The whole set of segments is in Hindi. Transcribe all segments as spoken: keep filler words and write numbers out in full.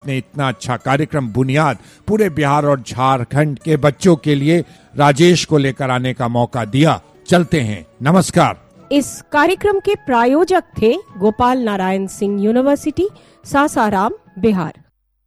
आपने इतना अच्छा कार्यक्रम बुनियाद पूरे बिहार और झारखंड के बच्चों के लिए राजेश को लेकर आने का मौका दिया। चलते हैं, नमस्कार। इस कार्यक्रम के प्रायोजक थे गोपाल नारायण सिंह यूनिवर्सिटी, सासाराम, बिहार।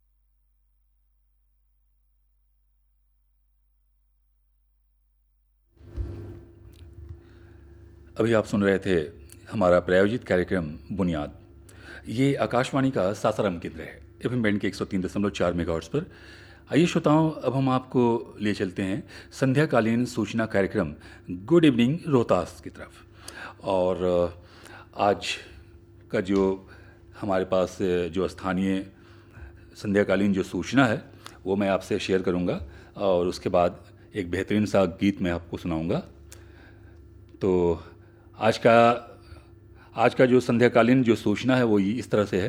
अभी आप सुन रहे थे हमारा प्रायोजित कार्यक्रम बुनियाद। ये आकाशवाणी का सासाराम केंद्र है, एफएम बैंड के एक सौ तीन दशमलव चार मेगाहर्ट्ज़ पर। आइए श्रोताओं, अब हम आपको ले चलते हैं संध्याकालीन सूचना कार्यक्रम गुड इवनिंग रोहतास की तरफ। और आज का जो हमारे पास जो स्थानीय संध्याकालीन जो सूचना है वो मैं आपसे शेयर करूंगा, और उसके बाद एक बेहतरीन सा गीत मैं आपको सुनाऊंगा। तो आज का आज का जो संध्याकालीन जो सूचना है वो इस तरह से है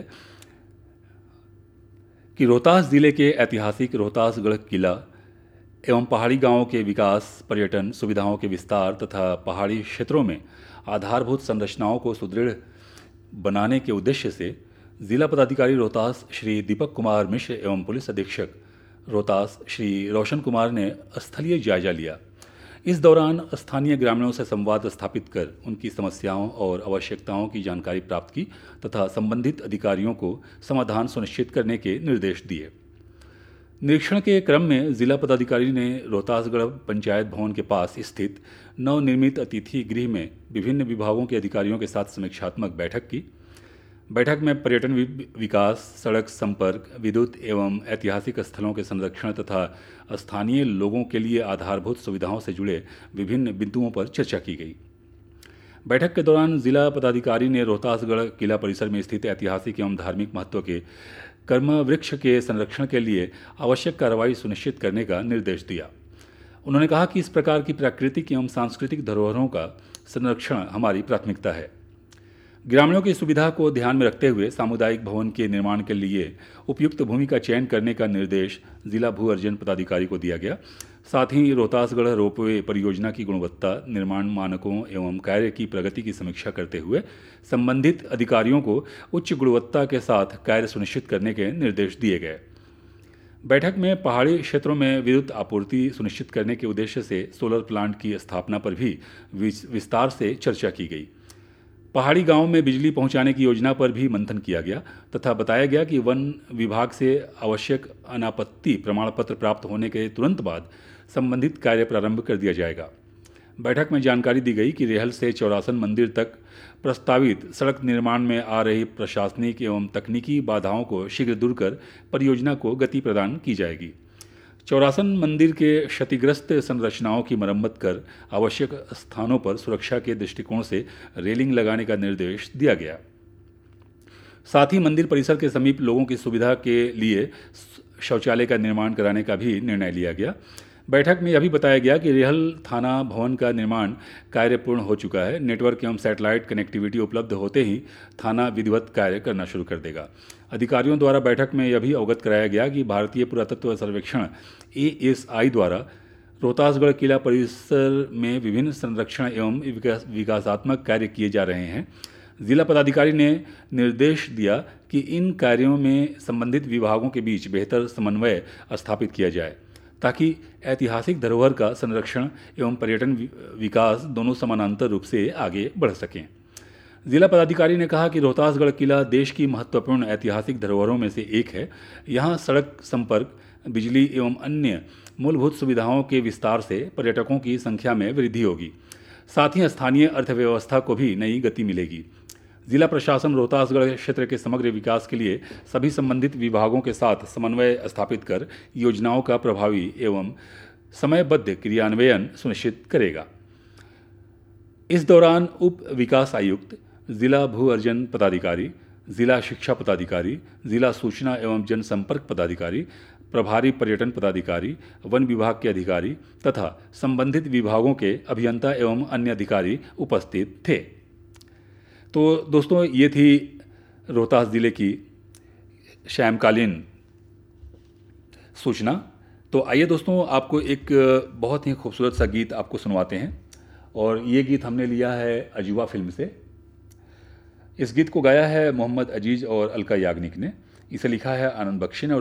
कि रोहतास ज़िले के ऐतिहासिक रोहतासगढ़ किला एवं पहाड़ी गांवों के विकास, पर्यटन सुविधाओं के विस्तार तथा पहाड़ी क्षेत्रों में आधारभूत संरचनाओं को सुदृढ़ बनाने के उद्देश्य से जिला पदाधिकारी रोहतास श्री दीपक कुमार मिश्र एवं पुलिस अधीक्षक रोहतास श्री रोशन कुमार ने स्थलीय जायजा लिया। इस दौरान स्थानीय ग्रामीणों से संवाद स्थापित कर उनकी समस्याओं और आवश्यकताओं की जानकारी प्राप्त की तथा संबंधित अधिकारियों को समाधान सुनिश्चित करने के निर्देश दिए। निरीक्षण के क्रम में जिला पदाधिकारी ने रोहतासगढ़ पंचायत भवन के पास स्थित नवनिर्मित अतिथि गृह में विभिन्न विभागों के अधिकारियों के साथ समीक्षात्मक बैठक की। बैठक में पर्यटन विकास, सड़क संपर्क, विद्युत एवं ऐतिहासिक स्थलों के संरक्षण तथा स्थानीय लोगों के लिए आधारभूत सुविधाओं से जुड़े विभिन्न बिंदुओं पर चर्चा की गई। बैठक के दौरान जिला पदाधिकारी ने रोहतासगढ़ किला परिसर में स्थित ऐतिहासिक एवं धार्मिक महत्व के कर्म वृक्ष के संरक्षण के लिए आवश्यक कार्रवाई सुनिश्चित करने का निर्देश दिया। उन्होंने कहा कि इस प्रकार की प्राकृतिक एवं सांस्कृतिक धरोहरों का संरक्षण हमारी प्राथमिकता है। ग्रामीणों की सुविधा को ध्यान में रखते हुए सामुदायिक भवन के निर्माण के लिए उपयुक्त भूमि का चयन करने का निर्देश जिला भू अर्जन पदाधिकारी को दिया गया। साथ ही रोहतासगढ़ रोपवे परियोजना की गुणवत्ता, निर्माण मानकों एवं कार्य की प्रगति की समीक्षा करते हुए संबंधित अधिकारियों को उच्च गुणवत्ता के साथ कार्य सुनिश्चित करने के निर्देश दिए गए। बैठक में पहाड़ी क्षेत्रों में विद्युत आपूर्ति सुनिश्चित करने के उद्देश्य से सोलर प्लांट की स्थापना पर भी विस्तार से चर्चा की गई। पहाड़ी गांव में बिजली पहुंचाने की योजना पर भी मंथन किया गया तथा बताया गया कि वन विभाग से आवश्यक अनापत्ति प्रमाण पत्र प्राप्त होने के तुरंत बाद संबंधित कार्य प्रारंभ कर दिया जाएगा। बैठक में जानकारी दी गई कि रेहल से चौरासन मंदिर तक प्रस्तावित सड़क निर्माण में आ रही प्रशासनिक एवं तकनीकी बाधाओं को शीघ्र दूर कर परियोजना को गति प्रदान की जाएगी। चौरासन मंदिर के क्षतिग्रस्त संरचनाओं की मरम्मत कर आवश्यक स्थानों पर सुरक्षा के दृष्टिकोण से रेलिंग लगाने का निर्देश दिया गया। साथ ही मंदिर परिसर के समीप लोगों की सुविधा के लिए शौचालय का निर्माण कराने का भी निर्णय लिया गया। बैठक में यह भी बताया गया कि रेहल थाना भवन का निर्माण कार्य पूर्ण हो चुका है। नेटवर्क एवं सैटेलाइट कनेक्टिविटी उपलब्ध होते ही थाना विधिवत कार्य करना शुरू कर देगा। अधिकारियों द्वारा बैठक में यह भी अवगत कराया गया कि भारतीय पुरातत्व सर्वेक्षण ए एस आई द्वारा रोहतासगढ़ किला परिसर में विभिन्न संरक्षण एवं विकासात्मक कार्य किए जा रहे हैं। जिला पदाधिकारी ने निर्देश दिया कि इन कार्यों में संबंधित विभागों के बीच बेहतर समन्वय स्थापित किया जाए ताकि ऐतिहासिक धरोहर का संरक्षण एवं पर्यटन विकास दोनों समानांतर रूप से आगे बढ़ सकें। जिला पदाधिकारी ने कहा कि रोहतासगढ़ किला देश की महत्वपूर्ण ऐतिहासिक धरोहरों में से एक है। यहाँ सड़क संपर्क, बिजली एवं अन्य मूलभूत सुविधाओं के विस्तार से पर्यटकों की संख्या में वृद्धि होगी। साथ ही स्थानीय अर्थव्यवस्था को भी नई गति मिलेगी। जिला प्रशासन रोहतासगढ़ क्षेत्र के समग्र विकास के लिए सभी संबंधित विभागों के साथ समन्वय स्थापित कर योजनाओं का प्रभावी एवं समयबद्ध क्रियान्वयन सुनिश्चित करेगा। इस दौरान उप विकास आयुक्त, जिला भू अर्जन पदाधिकारी, जिला शिक्षा पदाधिकारी, जिला सूचना एवं जनसंपर्क पदाधिकारी, प्रभारी पर्यटन पदाधिकारी, वन विभाग के अधिकारी तथा संबंधित विभागों के अभियंता एवं अन्य अधिकारी उपस्थित थे। तो दोस्तों, ये थी रोहतास ज़िले की शामकालीन सूचना। तो आइए दोस्तों, आपको एक बहुत ही खूबसूरत सा गीत आपको सुनवाते हैं, और ये गीत हमने लिया है अजूबा फिल्म से। इस गीत को गाया है मोहम्मद अजीज और अलका याग्निक ने। इसे लिखा है आनंद बख्शी ने और